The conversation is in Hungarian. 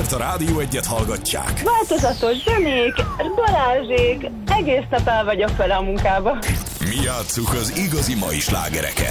miért a Rádió Egyet hallgatják? Változatos zenék, Balázsék, egész nap el vagyok vele a munkába. Mi játsszuk az igazi mai slágereket.